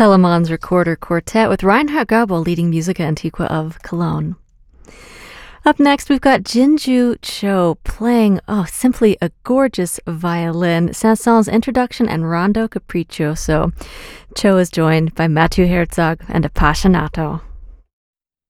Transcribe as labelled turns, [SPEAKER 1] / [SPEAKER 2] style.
[SPEAKER 1] Telemann's Recorder Quartet with Reinhard Goebel leading Musica Antiqua of Cologne. Up next, we've got Jinju Cho playing, simply a gorgeous violin, Saint-Saëns Introduction and Rondo Capriccioso. Cho is joined by Matthew Herzog and Appassionato.